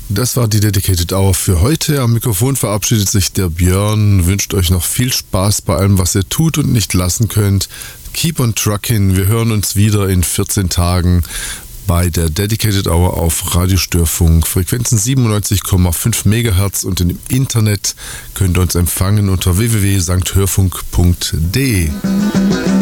Das war die Dedicated Hour für heute. Am Mikrofon verabschiedet sich der Björn, wünscht euch noch viel Spaß bei allem, was ihr tut und nicht lassen könnt. Keep on trucking. Wir hören uns wieder in 14 Tagen bei der Dedicated Hour auf Radiostörfunk. Frequenzen 97,5 MHz und im Internet könnt ihr uns empfangen unter www.sankhörfunk.de.